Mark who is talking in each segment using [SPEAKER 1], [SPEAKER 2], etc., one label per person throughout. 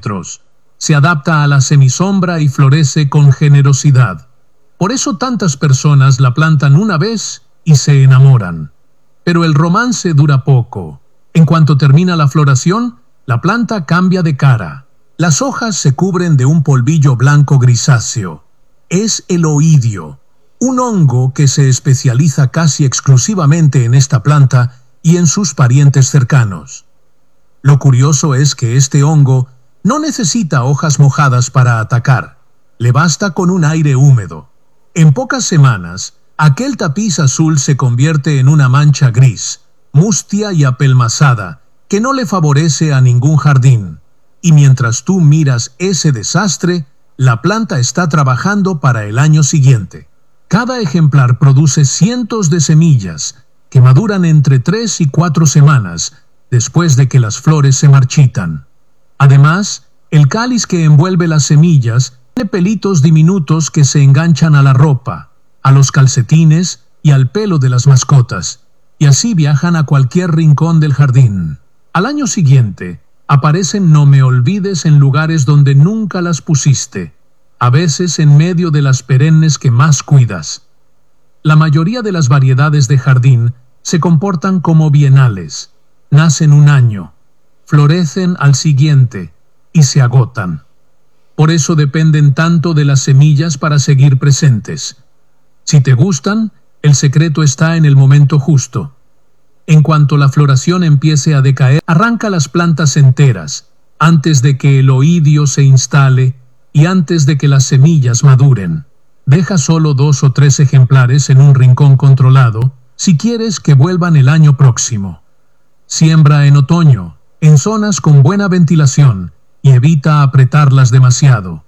[SPEAKER 1] centímetros. Se adapta a la semisombra y florece con generosidad. Por eso tantas personas la plantan una vez y se enamoran. Pero el romance dura poco. En cuanto termina la floración, la planta cambia de cara. Las hojas se cubren de un polvillo blanco grisáceo. Es el oidio, un hongo que se especializa casi exclusivamente en esta planta y en sus parientes cercanos. Lo curioso es que este hongo no necesita hojas mojadas para atacar. Le basta con un aire húmedo. En pocas semanas, aquel tapiz azul se convierte en una mancha gris, mustia y apelmazada, que no le favorece a ningún jardín. Y mientras tú miras ese desastre, la planta está trabajando para el año siguiente. Cada ejemplar produce cientos de semillas, que maduran entre 3 y 4 semanas, después de que las flores se marchitan. Además, el cáliz que envuelve las semillas tiene pelitos diminutos que se enganchan a la ropa, a los calcetines y al pelo de las mascotas, y así viajan a cualquier rincón del jardín. Al año siguiente, aparecen no me olvides en lugares donde nunca las pusiste, a veces en medio de las perennes que más cuidas. La mayoría de las variedades de jardín se comportan como bienales. Nacen un año, florecen al siguiente y se agotan. Por eso dependen tanto de las semillas para seguir presentes. Si te gustan, el secreto está en el momento justo. En cuanto la floración empiece a decaer, arranca las plantas enteras, antes de que el oidio se instale y antes de que las semillas maduren. Deja solo 2 o 3 ejemplares en un rincón controlado, si quieres que vuelvan el año próximo. Siembra en otoño, en zonas con buena ventilación, y evita apretarlas demasiado.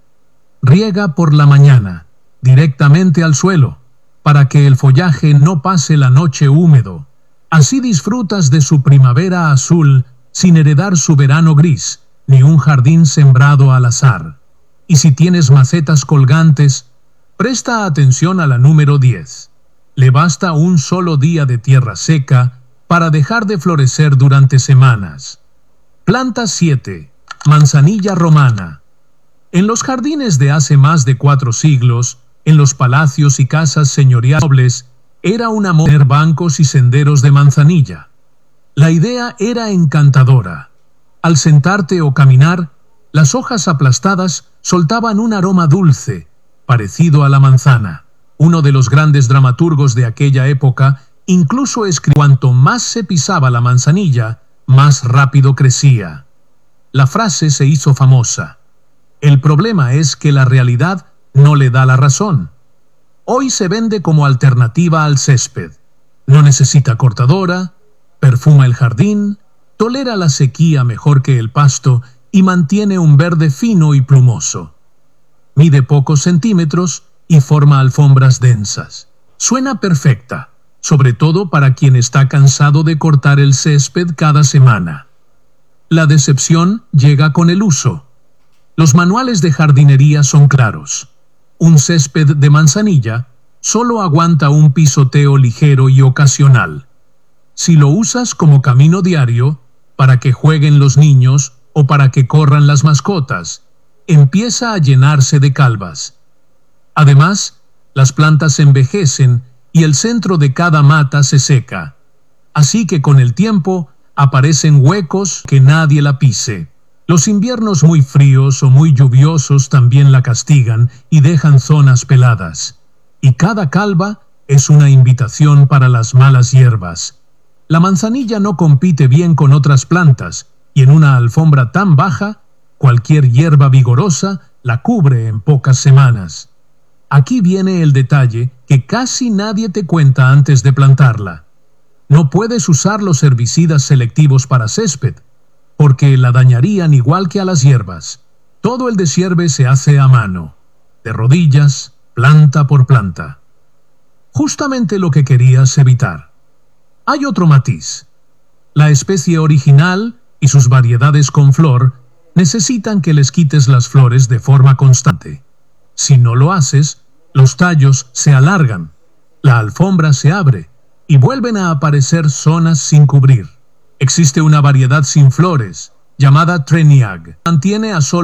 [SPEAKER 1] Riega por la mañana, directamente al suelo, para que el follaje no pase la noche húmedo. Así disfrutas de su primavera azul sin heredar su verano gris, ni un jardín sembrado al azar. Y si tienes macetas colgantes, presta atención a la número 10. Le basta un solo día de tierra seca para dejar de florecer durante semanas. Planta 7. Manzanilla romana. En los jardines de hace más de 4 siglos, en los palacios y casas señoriales nobles, era una moda tener bancos y senderos de manzanilla. La idea era encantadora. Al sentarte o caminar, las hojas aplastadas soltaban un aroma dulce, parecido a la manzana. Uno de los grandes dramaturgos de aquella época incluso escribió: cuanto más se pisaba la manzanilla, más rápido crecía. La frase se hizo famosa. El problema es que la realidad no le da la razón. Hoy se vende como alternativa al césped. No necesita cortadora, perfuma el jardín, tolera la sequía mejor que el pasto y mantiene un verde fino y plumoso. Mide pocos centímetros y forma alfombras densas. Suena perfecta, sobre todo para quien está cansado de cortar el césped cada semana. La decepción llega con el uso. Los manuales de jardinería son claros. Un césped de manzanilla solo aguanta un pisoteo ligero y ocasional. Si lo usas como camino diario, para que jueguen los niños o para que corran las mascotas, empieza a llenarse de calvas. Además, las plantas envejecen y el centro de cada mata se seca. Así que con el tiempo aparecen huecos que nadie la pise. Los inviernos muy fríos o muy lluviosos también la castigan y dejan zonas peladas. Y cada calva es una invitación para las malas hierbas. La manzanilla no compite bien con otras plantas, y en una alfombra tan baja, cualquier hierba vigorosa la cubre en pocas semanas. Aquí viene el detalle que casi nadie te cuenta antes de plantarla. No puedes usar los herbicidas selectivos para césped, porque la dañarían igual que a las hierbas. Todo el deshierve se hace a mano, de rodillas, planta por planta. Justamente lo que querías evitar. Hay otro matiz. La especie original y sus variedades con flor necesitan que les quites las flores de forma constante. Si no lo haces, los tallos se alargan, la alfombra se abre y vuelven a aparecer zonas sin cubrir. Existe una variedad sin flores, llamada Treniag. Mantiene a solo